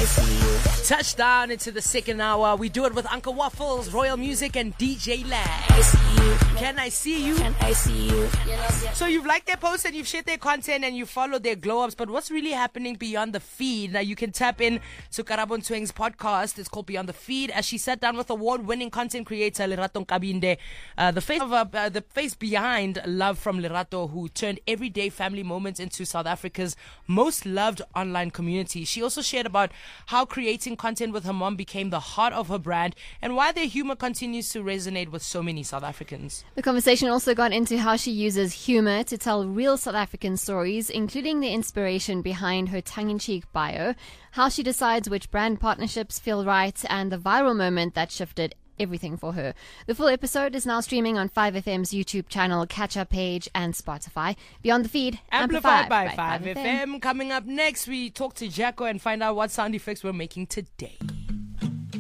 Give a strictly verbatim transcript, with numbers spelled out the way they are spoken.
see you. Touchdown into the second hour. We do it with Uncle Waffles, Royal Music, and D J Lag. I see you. Can I see you? Can I see you? So you've liked their posts and you've shared their content and you followed their glow ups, but what's really happening beyond the feed? Now you can tap in to Karabo Ntweng's podcast. It's called Beyond the Feed, as she sat down with award-winning content creator Lerato Nkabinde, uh, the face of uh, uh, the face behind Love from Lerato, who turned everyday family moments into South Africa's most loved online community. She also shared about how creating content with her mom became the heart of her brand and why their humor continues to resonate with so many South Africans. The conversation also got into how she uses humor to tell real South African stories, including the inspiration behind her tongue-in-cheek bio, how she decides which brand partnerships feel right, and the viral moment that shifted everything for her. The full episode is now streaming on five F M's YouTube channel, Catch-Up page, and Spotify. Beyond the Feed, amplified, amplified by, by five F M. Coming up next, we talk to Jacko and find out what sound effects we're making today.